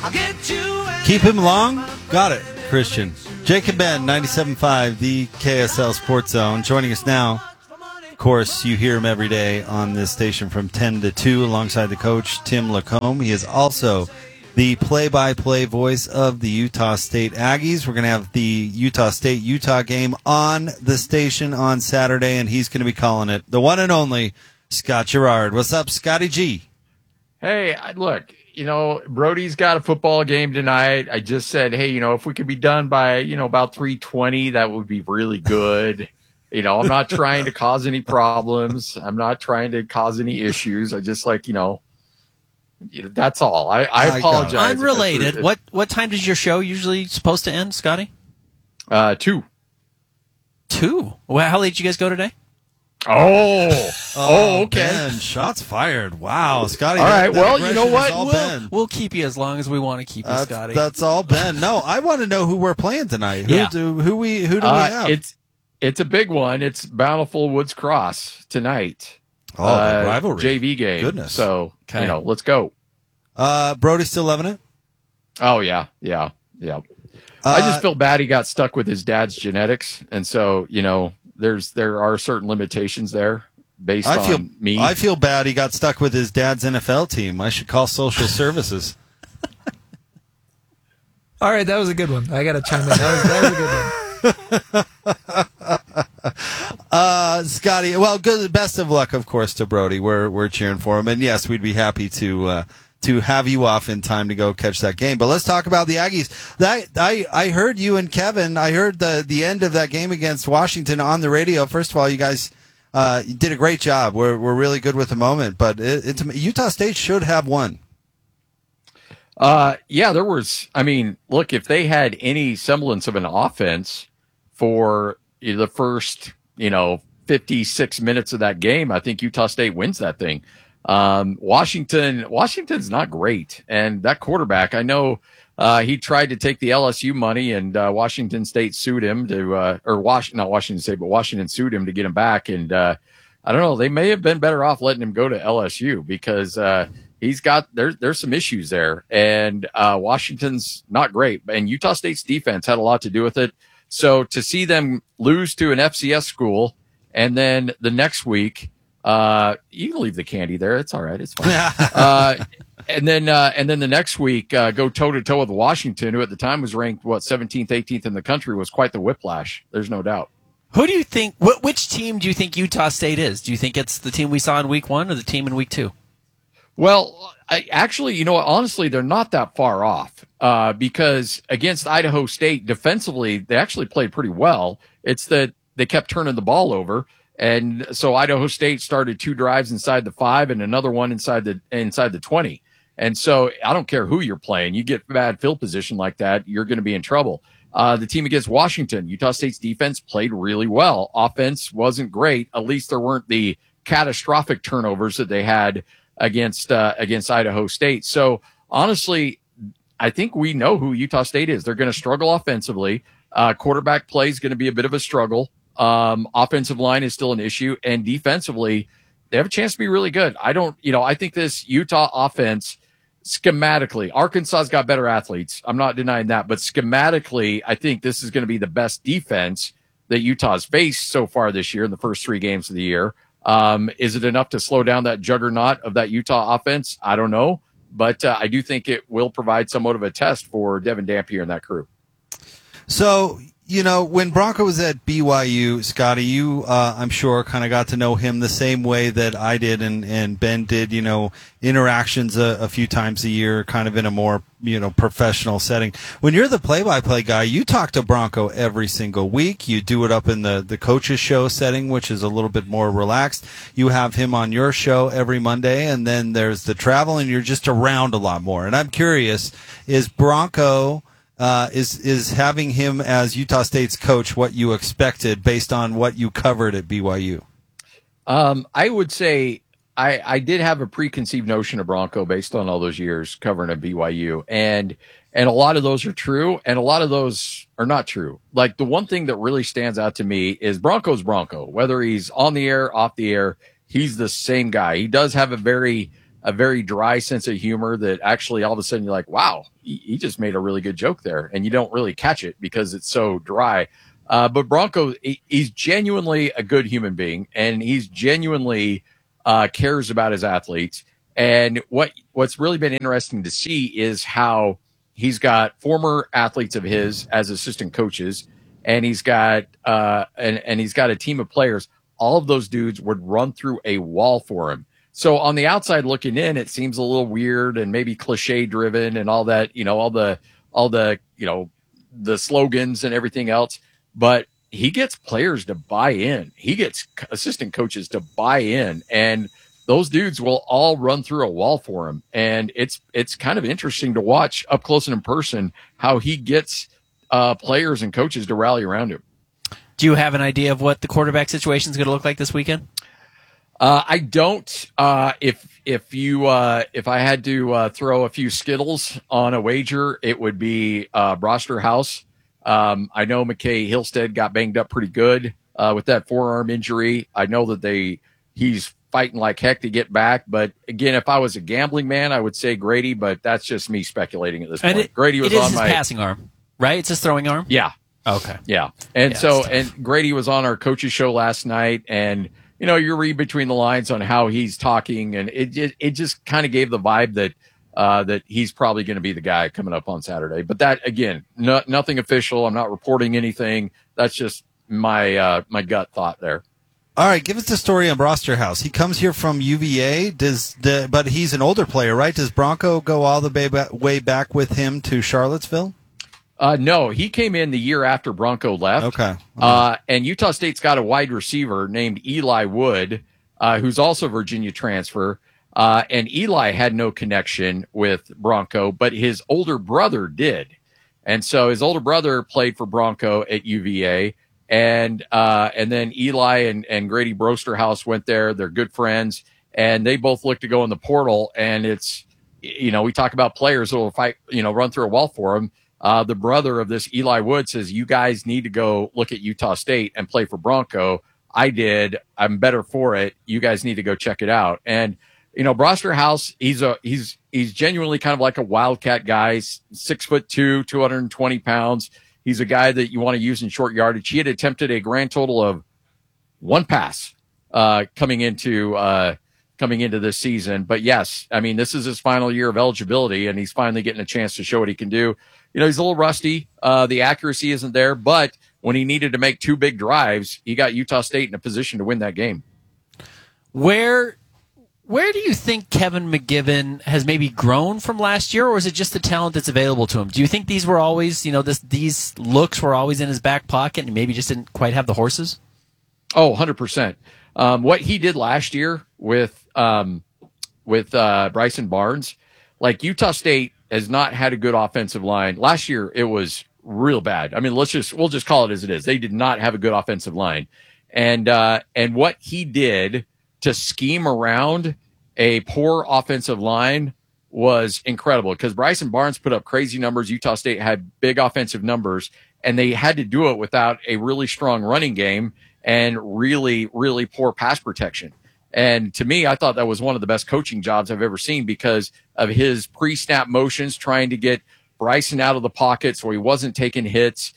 Keep him long? Got it, Christian. Jake and Ben, 97.5, the KSL Sports Zone. Joining us now. Of course, you hear him every day on this station from 10 to 2 alongside the coach, Tim Lacombe. He is also the play-by-play voice of the Utah State Aggies. We're going to have the Utah State-Utah game on the station on Saturday, and he's going to be calling it the one and only Scott Gerard. What's up, Scotty G? Hey, look, Brody's got a football game tonight. I just said, hey, if we could be done by, about 3:20, that would be really good. I'm not trying to cause any problems. I'm not trying to cause any issues. I just that's all. I apologize. Unrelated. What time does your show usually supposed to end, Scotty? 2. 2? Well, how late did you guys go today? Oh, okay. Ben, shots fired. Wow, Scotty. All right. Well, you know what? We'll keep you as long as we want to keep you, Scotty. That's all Ben. No, I want to know who we're playing tonight. Who do we have? It's a big one. It's Bountiful Woods Cross tonight. Oh, the rivalry. JV game. Goodness. So, let's go. Brody still loving it? Oh, yeah. I just feel bad he got stuck with his dad's genetics. And so, there are certain limitations there based on me. I feel bad he got stuck with his dad's NFL team. I should call social services. All right, that was a good one. I got to chime in. That was a good one. Scotty, well, good. Best of luck, of course, to Brody. We're cheering for him, and yes, we'd be happy to have you off in time to go catch that game. But let's talk about the Aggies. I heard you and Kevin. I heard the end of that game against Washington on the radio. First of all, you guys did a great job. We're really good with the moment, but Utah State should have won. Yeah, there was. I mean, look, if they had any semblance of an offense for the first, 56 minutes of that game, I think Utah State wins that thing. Washington's not great. And that quarterback, I know, he tried to take the LSU money and, Washington State sued him to, not Washington State, but Washington sued him to get him back. And, I don't know, they may have been better off letting him go to LSU because, there's some issues there, and Washington's not great, and Utah State's defense had a lot to do with it. So to see them lose to an FCS school, and then the next week, you can leave the candy there. It's all right. It's fine. And then the next week, go toe to toe with Washington, who at the time was ranked 17th, 18th in the country, was quite the whiplash. There's no doubt. Who do you think? Which team do you think Utah State is? Do you think it's the team we saw in week 1 or the team in week 2? Well, honestly, they're not that far off because against Idaho State defensively, they actually played pretty well. It's that they kept turning the ball over. And so Idaho State started 2 drives inside the 5 and another one inside the 20. And so I don't care who you're playing. You get bad field position like that, you're going to be in trouble. The team against Washington, Utah State's defense played really well. Offense wasn't great. At least there weren't the catastrophic turnovers that they had against Idaho State. So honestly, I think we know who Utah State is. They're going to struggle offensively. Quarterback play is going to be a bit of a struggle. Offensive line is still an issue, and defensively, they have a chance to be really good. I think this Utah offense schematically, Arkansas's got better athletes. I'm not denying that, but schematically, I think this is going to be the best defense that Utah's faced so far this year in the first 3 games of the year. Is it enough to slow down that juggernaut of that Utah offense? I don't know, but I do think it will provide somewhat of a test for Devin Dampier and that crew. So, when Bronco was at BYU, Scotty, you, I'm sure, kind of got to know him the same way that I did and Ben did, interactions a few times a year, kind of in a more, professional setting. When you're the play-by-play guy, you talk to Bronco every single week. You do it up in the coach's show setting, which is a little bit more relaxed. You have him on your show every Monday, and then there's the travel, and you're just around a lot more. And I'm curious, is Bronco... is having him as Utah State's coach what you expected based on what you covered at BYU? I would say I did have a preconceived notion of Bronco based on all those years covering at BYU, and a lot of those are true, and a lot of those are not true. Like the one thing that really stands out to me is Bronco's Bronco. Whether he's on the air, off the air, he's the same guy. He does have a very dry sense of humor that actually all of a sudden you're like, wow, he just made a really good joke there, and you don't really catch it because it's so dry. But Bronco, he's genuinely a good human being, and he's genuinely cares about his athletes. And what's really been interesting to see is how he's got former athletes of his as assistant coaches, and he's got and he's got a team of players. All of those dudes would run through a wall for him. So on the outside looking in, it seems a little weird and maybe cliche driven and all that, all the the slogans and everything else. But he gets players to buy in. He gets assistant coaches to buy in, and those dudes will all run through a wall for him. And it's kind of interesting to watch up close and in person how he gets players and coaches to rally around him. Do you have an idea of what the quarterback situation is going to look like this weekend? I don't. If I had to throw a few Skittles on a wager, it would be Broster House. I know McKay Hillstead got banged up pretty good with that forearm injury. I know that he's fighting like heck to get back. But again, if I was a gambling man, I would say Grady. But that's just me speculating at this point. Grady was on my passing arm, right? It's his throwing arm. Yeah. Okay. Yeah. And and Grady was on our coaches show last night, and you read between the lines on how he's talking, and it just kind of gave the vibe that he's probably going to be the guy coming up on Saturday. But that, again, nothing official. I'm not reporting anything. That's just my gut thought there. All right, give us the story on Broster House. He comes here from UVA. But he's an older player, right? Does Bronco go all the way back with him to Charlottesville? No, he came in the year after Bronco left. Okay. And Utah State's got a wide receiver named Eli Wood, who's also a Virginia transfer. And Eli had no connection with Bronco, but his older brother did. And so his older brother played for Bronco at UVA. And then Eli and Grady Brosterhouse went there. They're good friends, and they both look to go in the portal. And it's, we talk about players that will fight, run through a wall for him. The brother of this Eli Wood says, you guys need to go look at Utah State and play for Bronco. I did. I'm better for it. You guys need to go check it out. And, Broster House, he's genuinely kind of like a wildcat guy, 6'2", 220 pounds. He's a guy that you want to use in short yardage. He had attempted a grand total of one pass coming into this season. But yes, I mean, this is his final year of eligibility, and he's finally getting a chance to show what he can do. He's a little rusty. The accuracy isn't there, but when he needed to make two big drives, he got Utah State in a position to win that game. Where do you think Kevin McGiven has maybe grown from last year, or is it just the talent that's available to him? Do you think these were always, these looks were always in his back pocket and maybe just didn't quite have the horses? Oh, 100%. What he did last year with Bryson Barnes, like Utah State has not had a good offensive line. Last year, it was real bad. I mean, we'll just call it as it is. They did not have a good offensive line. And what he did to scheme around a poor offensive line was incredible, because Bryson Barnes put up crazy numbers. Utah State had big offensive numbers, and they had to do it without a really strong running game and really, really poor pass protection. And to me, I thought that was one of the best coaching jobs I've ever seen because of his pre-snap motions, trying to get Bryson out of the pocket so he wasn't taking hits,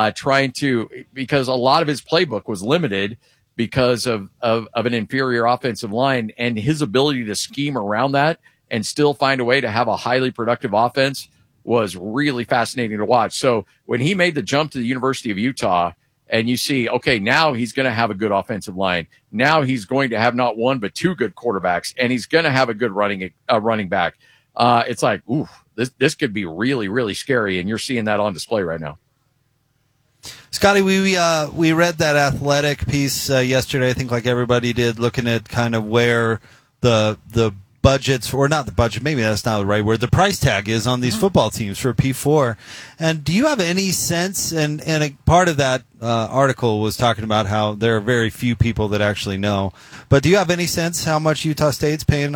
because a lot of his playbook was limited because of an inferior offensive line, and his ability to scheme around that and still find a way to have a highly productive offense was really fascinating to watch. So when he made the jump to the University of Utah, and you see, okay, now he's going to have a good offensive line. Now he's going to have not one, but two good quarterbacks, and he's going to have a good running back. It's like, ooh, this could be really, really scary, and you're seeing that on display right now. Scotty, we read that Athletic piece yesterday, I think like everybody did, looking at kind of where the budgets, or not the budget, maybe that's not right, where the price tag is on these football teams for P4. And do you have any sense, and a part of that article was talking about how there are very few people that actually know, but do you have any sense how much Utah State's paying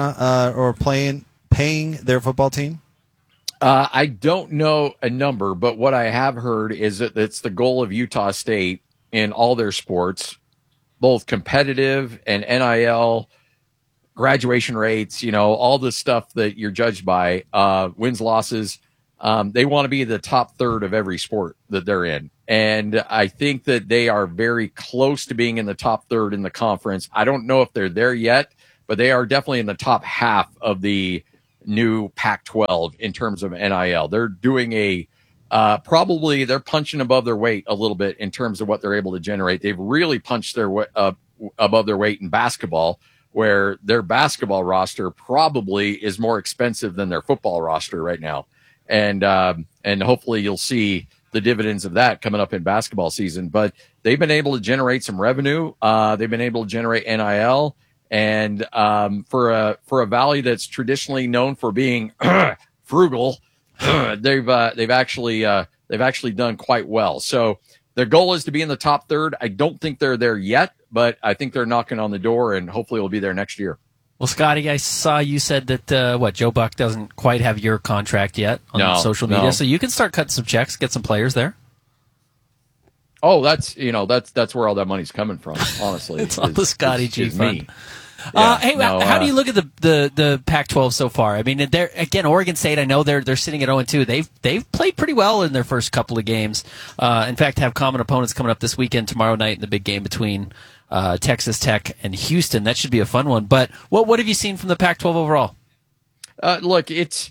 their football team? I don't know a number, but what I have heard is that it's the goal of Utah State in all their sports, both competitive and NIL, graduation rates, all the stuff that you're judged by, wins, losses. They want to be the top third of every sport that they're in. And I think that they are very close to being in the top third in the conference. I don't know if they're there yet, but they are definitely in the top half of the new Pac-12 in terms of NIL. They're doing probably they're punching above their weight a little bit in terms of what they're able to generate. They've really punched their above their weight in basketball, where their basketball roster probably is more expensive than their football roster right now. And hopefully you'll see the dividends of that coming up in basketball season. But they've been able to generate some revenue. They've been able to generate NIL, and for a valley that's traditionally known for being frugal, they've actually done quite well. So their goal is to be in the top third. I don't think they're there yet, but I think they're knocking on the door, and hopefully we'll be there next year. Well, Scotty, I saw you said that Joe Buck doesn't quite have your contract yet on social media, so you can start cutting some checks, get some players there. Oh, that's where all that money's coming from. Honestly, it's all the Scotty G fund. Yeah, how do you look at the Pac-12 so far? I mean, they're, again, Oregon State. I know they're sitting at 0-2. They've played pretty well in their first couple of games. In fact, have common opponents coming up this weekend, tomorrow night, in the big game between Texas Tech and Houston. That should be a fun one. But what have you seen from the Pac-12 overall? Look,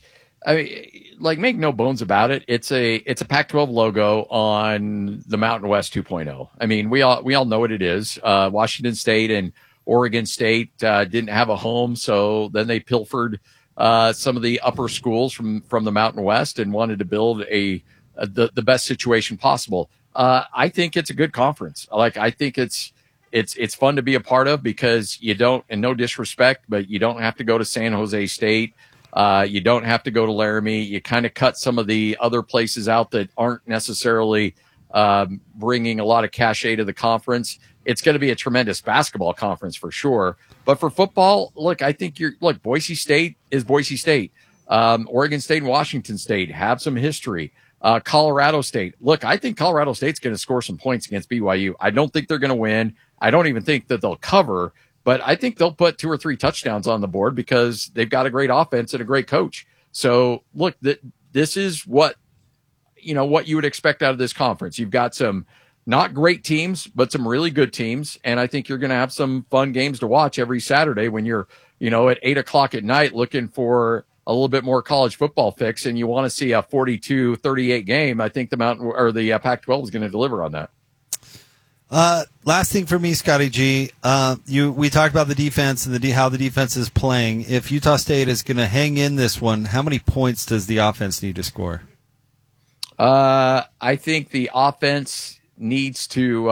make no bones about it. It's a Pac-12 logo on the Mountain West 2.0. I mean, we all know what it is. Washington State and Oregon State didn't have a home, so then they pilfered some of the upper schools from the Mountain West and wanted to build the best situation possible. I think it's a good conference. I think it's fun to be a part of, because you don't, and no disrespect, but you don't have to go to San Jose State. You don't have to go to Laramie. You kind of cut some of the other places out that aren't necessarily bringing a lot of cachet to the conference. It's going to be a tremendous basketball conference for sure. But for football, look, I think Boise State is Boise State. Oregon State and Washington State have some history. Colorado State. Look, I think Colorado State's going to score some points against BYU. I don't think they're going to win. I don't even think that they'll cover, but I think they'll put 2 or 3 touchdowns on the board because they've got a great offense and a great coach. So look, this is what you would expect out of this conference. You've got some not great teams, but some really good teams. And I think you're going to have some fun games to watch every Saturday when you're, at 8:00 at night looking for a little bit more college football fix, and you want to see a 42-38 game. I think the Pac-12 is going to deliver on that. Last thing for me, Scotty G. We talked about the defense and how the defense is playing. If Utah State is going to hang in this one, how many points does the offense need to score? I think the offense needs to.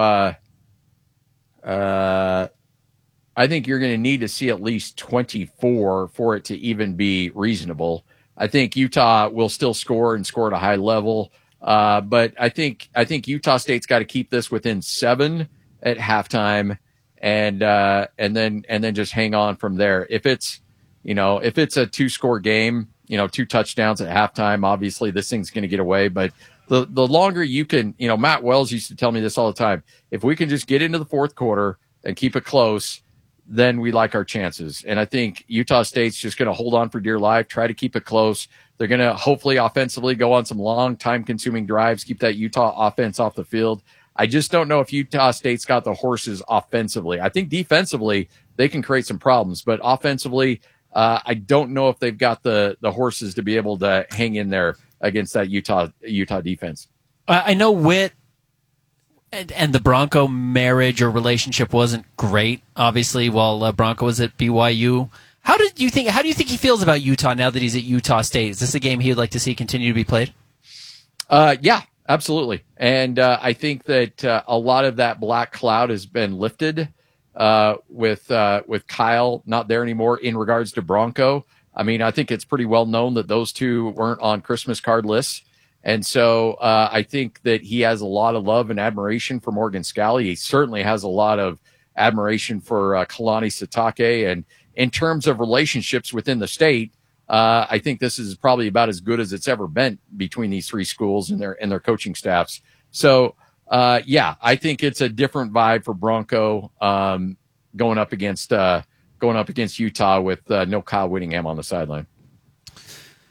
I think you're going to need to see at least 24 for it to even be reasonable. I think Utah will still score and score at a high level. But I think Utah State's got to keep this within 7 at halftime, and then just hang on from there. If it's a 2-score game, 2 touchdowns at halftime, obviously this thing's going to get away. But the longer you can, Matt Wells used to tell me this all the time. If we can just get into the fourth quarter and keep it close, then we like our chances. And I think Utah State's just going to hold on for dear life, try to keep it close. They're going to hopefully offensively go on some long time-consuming drives, keep that Utah offense off the field. I just don't know if Utah State's got the horses offensively. I think defensively they can create some problems, but offensively, I don't know if they've got the horses to be able to hang in there against that Utah defense. I know Witt and the Bronco marriage or relationship wasn't great, obviously, while Bronco was at BYU. How do you think he feels about Utah now that he's at Utah State? Is this a game he would like to see continue to be played? Yeah, absolutely. And I think that a lot of that black cloud has been lifted with Kyle not there anymore in regards to Bronco. I mean, I think it's pretty well known that those two weren't on Christmas card lists. And so I think that he has a lot of love and admiration for Morgan Scalley. He certainly has a lot of admiration for Kalani Sitake. And in terms of relationships within the state, I think this is probably about as good as it's ever been between these 3 schools and their coaching staffs. So, I think it's a different vibe for Bronco going up against Utah with no Kyle Whittingham on the sideline.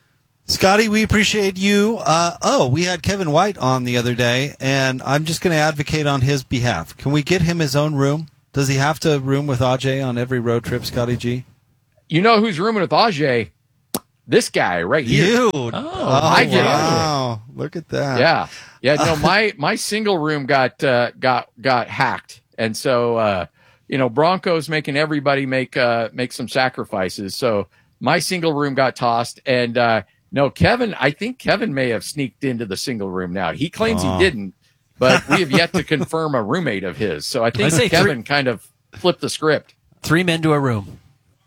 Scotty, we appreciate you. We had Kevin White on the other day, and I'm just going to advocate on his behalf. Can we get him his own room? Does he have to room with Ajay on every road trip, Scotty G? You know who's rooming with Ajay? This guy right here. You. I get it. Wow. Look at that. Yeah. No, my single room got hacked, and so Bronco's making everybody make some sacrifices. So my single room got tossed, and no, Kevin. I think Kevin may have sneaked into the single room now. He claims he didn't, but we have yet to confirm a roommate of his. So I think Kevin kind of flipped the script. 3 men to a room,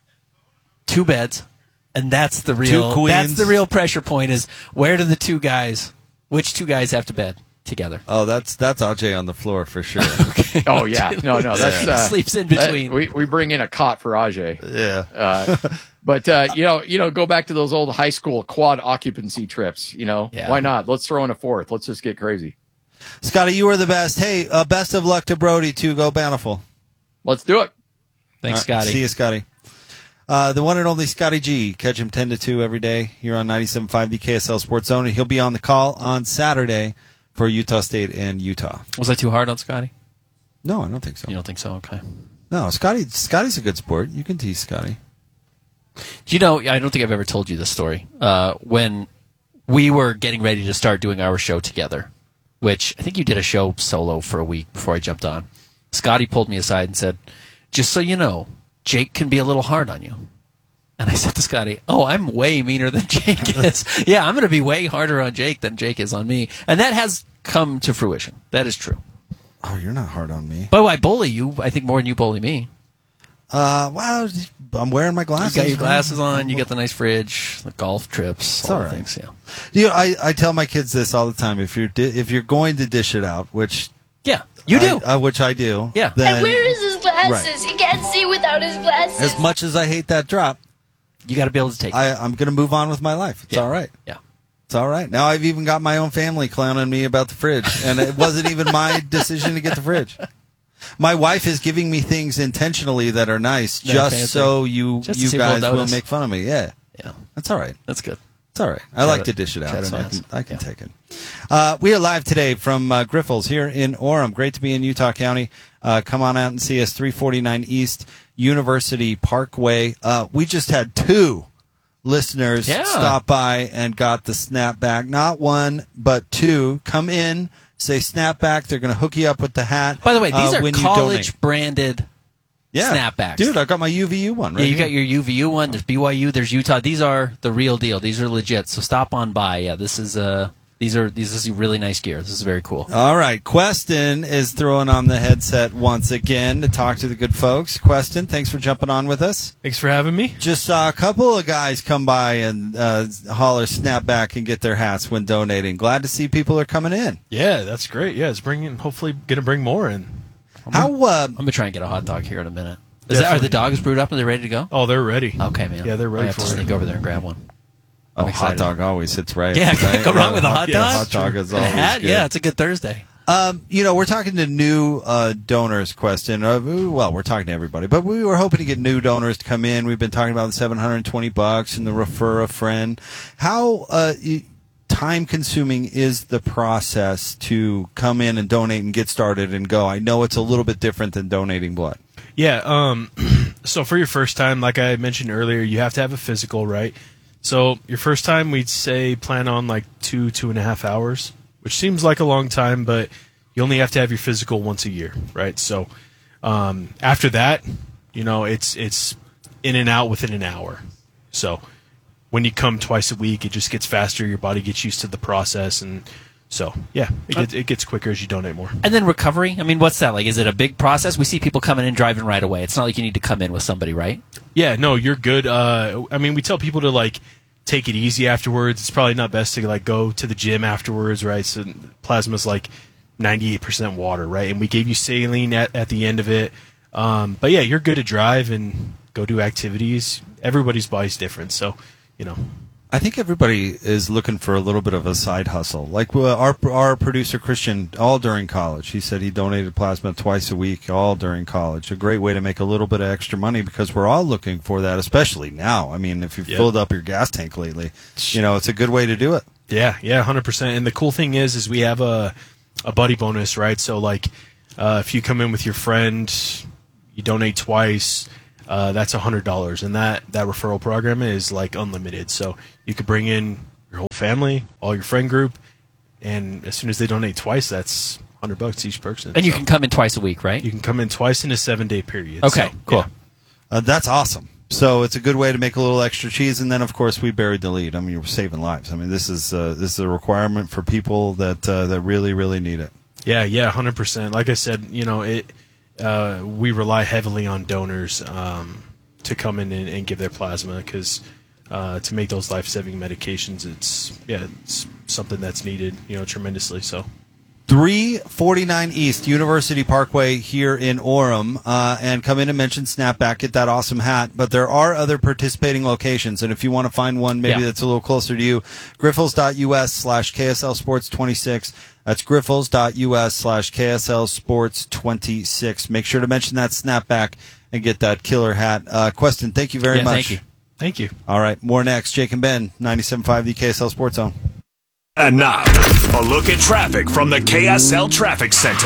2 beds. And that's the real 2 queens. That's the real pressure point is where do which 2 guys have to bed together? Oh, that's Ajay on the floor for sure. Okay. Oh yeah, no, that's sleeps in between. We bring in a cot for Ajay. Yeah. But go back to those old high school quad occupancy trips. Yeah. Why not? Let's throw in a fourth. Let's just get crazy. Scotty, you were the best. Hey, best of luck to Brody too. Go Bountiful. Let's do it. Thanks, Scotty. See you, Scotty. The one and only Scotty G. Catch him 10 to 2 every day here on 97.5 the KSL Sports Zone. And he'll be on the call on Saturday for Utah State and Utah. Was I too hard on Scotty? No, I don't think so. You don't think so? Okay. No, Scotty's a good sport. You can tease Scotty. I don't think I've ever told you this story. When we were getting ready to start doing our show together, which I think you did a show solo for a week before I jumped on, Scotty pulled me aside and said, just so you know, Jake can be a little hard on you. And I said to Scotty, I'm way meaner than Jake is. Yeah, I'm going to be way harder on Jake than Jake is on me. And that has come to fruition. That is true. Oh, you're not hard on me. But I bully you, I think, more than you bully me. Well, I'm wearing my glasses. You got your glasses on, you got the nice fridge, the golf trips, all all the right. things, yeah. I tell my kids this all the time. If you're going to dish it out, which Yeah, you do. which I do. Yeah. Then, And where is his glasses? Right. He can't see without his glasses. as much as I hate that drop, You got to be able to take it. I'm going to move on with my life. It's Yeah. all right. Yeah. It's all right. Now I've even got my own family clowning me about the fridge, and it wasn't even my decision to get the fridge. My wife is giving me things intentionally that are nice, They're just fancy. so you Just to see if guys we'll will notice. make fun of me. Yeah, Yeah. that's all right. That's good. It's all right. I like it- to dish it out, shout so it out. I can Yeah. take it. We are live today from Griffles here in Orem. Great to be in Utah County. Come on out and see us, 349 East University Parkway. We just had 2 listeners Yeah. stop by and got the snapback. Not 1, but 2. Come in, say snapback. They're going to hook you up with the hat. By the way, these are when you donate. college branded snapbacks. Dude, I got my UVU one, right? Yeah, you here. got your UVU one. There's BYU. There's Utah. These are the real deal. These are legit. So stop on by. Yeah, this is this is really nice gear. This is very cool. All right, Queston is throwing on the headset once again to talk to the good folks. Queston, thanks for jumping on with us. Thanks for having me. Just saw a couple of guys come by and holler snapback and get their hats when donating. Glad to see people are coming in. Yeah, that's great. Yeah, it's hopefully going to bring more in. How I'm gonna try and get a hot dog here in a minute. Are Definitely. the dogs brewed up and they're ready to go? Oh, they're ready. Okay, man. Yeah, they're ready I have for to it. sneak over there and grab one. I'm hot excited. dog always hits right. Yeah, right? can't go wrong with a hot Yeah, dog. hot dog is And a always hat? good. Yeah, it's a good Thursday. We're talking to new donors, Queston. Well, we're talking to everybody, but we were hoping to get new donors to come in. We've been talking about the $720 and the refer a friend. How time-consuming is the process to come in and donate and get started and go? I know it's a little bit different than donating blood. Yeah, so for your first time, like I mentioned earlier, you have to have a physical, right? So your first time, we'd say plan on like 2.5 hours, which seems like a long time, but you only have to have your physical once a year, right? So after that, it's in and out within an hour. So when you come twice a week, it just gets faster. Your body gets used to the process, and so yeah, it gets quicker as you donate more. And then recovery. I mean, what's that like? Is it a big process? We see people coming in driving right away. It's not like you need to come in with somebody, right? Yeah, no, you're good. We tell people to like take it easy afterwards. It's probably not best to like go to the gym afterwards, right? So plasma's like 98% water, right? And we gave you saline at the end of it. But yeah, you're good to drive and go do activities. Everybody's body's different, so I think everybody is looking for a little bit of a side hustle. Like our producer Christian, all during college, he said he donated plasma twice a week, all during college. A great way to make a little bit of extra money because we're all looking for that, especially now. I mean, if you've filled up your gas tank lately, it's a good way to do it. Yeah, 100%. And the cool thing is we have a buddy bonus, right? So like, if you come in with your friend, you donate twice. That's $100, and that referral program is like unlimited. So you could bring in your whole family, all your friend group, and as soon as they donate twice, that's $100 each person. And you can come in twice a week, right? You can come in twice in a 7-day period. Okay, so, cool. Yeah. That's awesome. So it's a good way to make a little extra cheese, and then of course we buried the lead. I mean, we're saving lives. I mean, this is a requirement for people that really, really need it. Yeah, 100%. Like I said, we rely heavily on donors to come in and give their plasma because to make those life-saving medications, it's something that's needed, tremendously. So, 349 East University Parkway here in Orem, and come in and mention Snapback, get that awesome hat. But there are other participating locations, and if you want to find one maybe that's a little closer to you, griffles.us/KSL Sports 26. That's griffles.us/KSL Sports 26. Make sure to mention that Snapback and get that killer hat. Queston, thank you very much. Thank you. All right, more next. Jake and Ben, 97.5, the KSL Sports Zone. And now, a look at traffic from the KSL Traffic Center.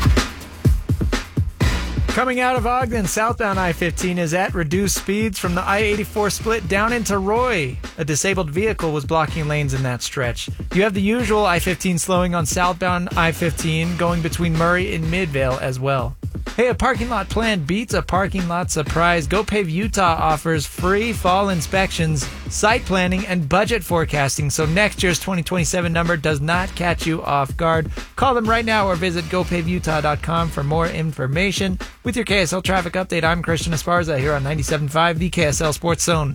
Coming out of Ogden, southbound I-15 is at reduced speeds from the I-84 split down into Roy. A disabled vehicle was blocking lanes in that stretch. You have the usual I-15 slowing on southbound I-15 going between Murray and Midvale as well. Hey, a parking lot plan beats a parking lot surprise. GoPave Utah offers free fall inspections, site planning, and budget forecasting, so next year's 2027 number does not catch you off guard. Call them right now or visit gopavutah.com for more information. With your KSL traffic update, I'm Christian Esparza here on 97.5, the KSL Sports Zone.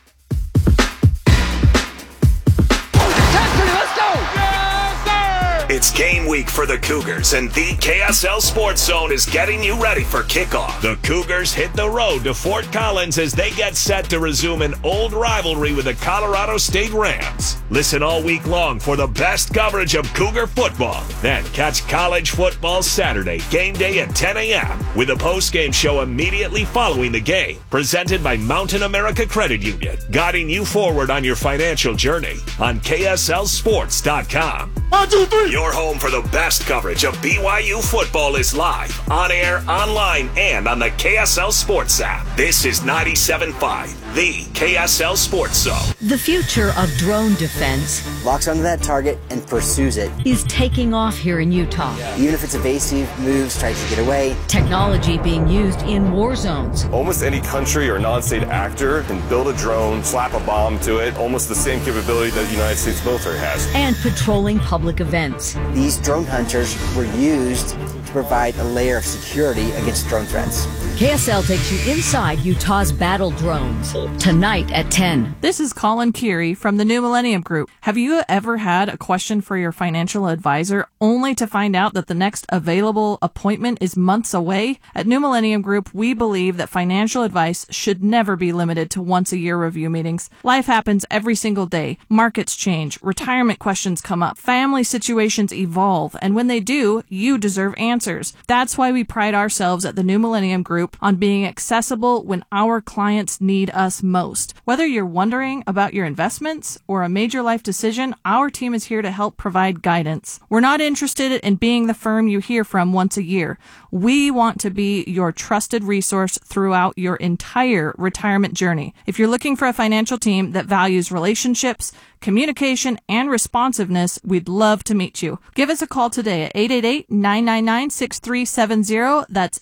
It's game week for the Cougars, and the KSL Sports Zone is getting you ready for kickoff. The Cougars hit the road to Fort Collins as they get set to resume an old rivalry with the Colorado State Rams. Listen all week long for the best coverage of Cougar football. Then catch college football Saturday, game day at 10 a.m. with a post-game show immediately following the game. Presented by Mountain America Credit Union, guiding you forward on your financial journey on KSLSports.com. 1, 2, 3. Your home for the best coverage of BYU football is live, on air, online, and on the KSL Sports app. This is 97.5, the KSL Sports Zone. The future of drone defense locks onto that target and pursues it. Is taking off here in Utah. Even if it's evasive, moves, tries to get away. Technology being used in war zones. Almost any country or non-state actor can build a drone, slap a bomb to it, almost the same capability that the United States military has. And patrolling public events. These drone hunters were used to provide a layer of security against drone threats. KSL takes you inside Utah's battle drones tonight at 10. This is Colin Keary from the New Millennium Group. Have you ever had a question for your financial advisor only to find out that the next available appointment is months away? At New Millennium Group, we believe that financial advice should never be limited to once-a-year review meetings. Life happens every single day. Markets change, retirement questions come up, family situations evolve, and when they do, you deserve answers. That's why we pride ourselves at the New Millennium Group on being accessible when our clients need us most. Whether you're wondering about your investments or a major life decision, our team is here to help provide guidance. We're not interested in being the firm you hear from once a year. We want to be your trusted resource throughout your entire retirement journey. If you're looking for a financial team that values relationships, communication, and responsiveness, we'd love to meet you. Give us a call today at 888-999-6370. That's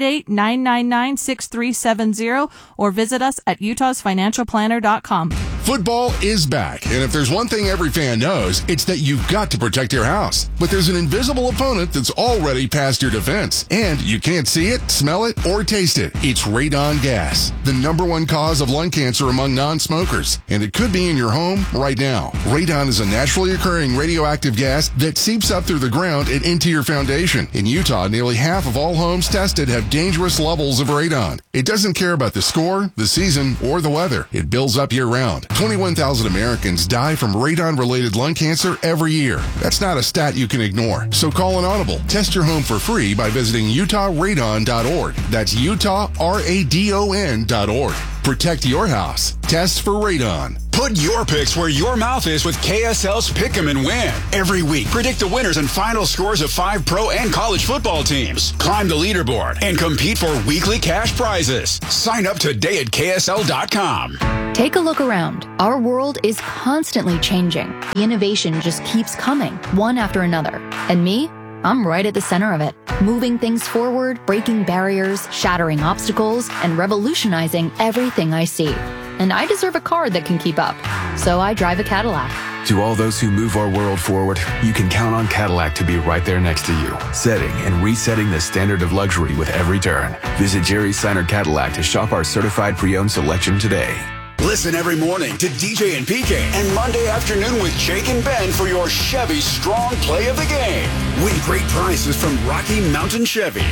888-999-6370, or visit us at utahsfinancialplanner.com. Football is back, and if there's one thing every fan knows, it's that you've got to protect your house. But there's an invisible opponent that's already past your defense, and you can't see it, smell it, or taste it. It's radon gas, the #1 cause of lung cancer among non-smokers, and it could be in your home right now. Radon is a naturally occurring radioactive gas that seeps up through the ground and into your foundation. In Utah, nearly half of all homes tested have dangerous levels of radon. It doesn't care about the score, the season, or the weather. It builds up year-round. 21,000 Americans die from radon-related lung cancer every year. That's not a stat you can ignore. So call an Audible. Test your home for free by visiting utahradon.org. That's utahradon.org. Protect your house. Test for radon. Put your picks where your mouth is with KSL's Pick 'em and Win. Every week, predict the winners and final scores of 5 pro and college football teams. Climb the leaderboard and compete for weekly cash prizes. Sign up today at KSL.com. Take a look around. Our world is constantly changing. The innovation just keeps coming, one after another. And me? I'm right at the center of it, moving things forward, breaking barriers, shattering obstacles, and revolutionizing everything I see. And I deserve a car that can keep up. So I drive a Cadillac. To all those who move our world forward, you can count on Cadillac to be right there next to you, setting and resetting the standard of luxury with every turn. Visit Jerry Seiner Cadillac to shop our certified pre-owned selection today. Listen every morning to DJ and PK and Monday afternoon with Jake and Ben for your Chevy Strong Play of the Game. Win great prizes from Rocky Mountain Chevy.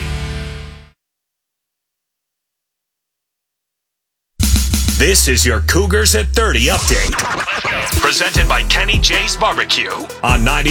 This is your Cougars at 30 update. Presented by Kenny J's Barbecue on 90.